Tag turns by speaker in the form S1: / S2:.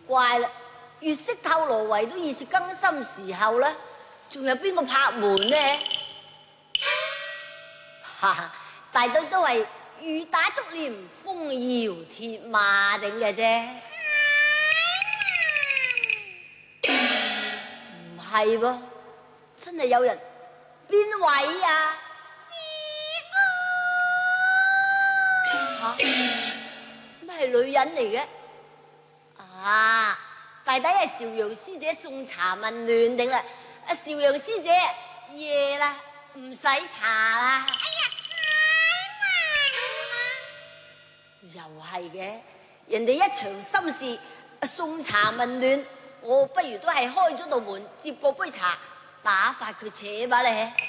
S1: 怪啦，月色透羅圍都已是更深時候啦，仲有邊個拍門呢？哈哈，大抵都係雨打竹簾風搖鐵馬頂嘅啫。唔係噃，真係有人。邊位啊？嚇，乜係女人嚟嘅？啊，大抵係邵陽師姐送茶問暖頂啦。阿邵陽師姐夜啦，唔使茶啦。哎呀，太慢啦！又係嘅，人哋一場心事，送茶問暖，我不如都係開咗道門，接過杯茶，打發佢扯把咧。